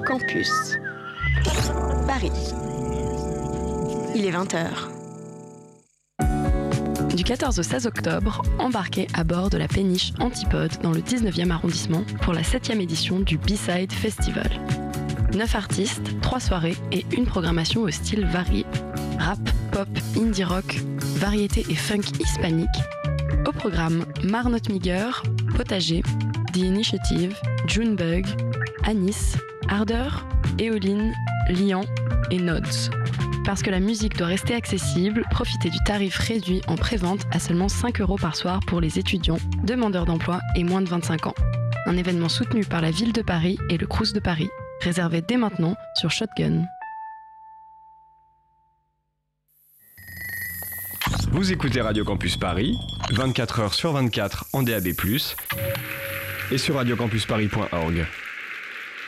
Campus Paris. Il est 20h. Du 14 au 16 octobre, embarquez à bord de la péniche Antipode dans le 19e arrondissement pour la 7e édition du B-Side Festival. 9 artistes, 3 soirées et une programmation au style varié. Rap, pop, indie rock, variété et funk hispanique. Au programme Marnot Miger, Potager, The Initiative, Junebug, Anis, Ardeur, Éoline, Lian et Nods. Parce que la musique doit rester accessible, profitez du tarif réduit en prévente à seulement 5 € par soir pour les étudiants, demandeurs d'emploi et moins de 25 ans. Un événement soutenu par la Ville de Paris et le Crous de Paris. Réservé dès maintenant sur Shotgun. Vous écoutez Radio Campus Paris, 24h sur 24 en DAB+, et sur radiocampusparis.org.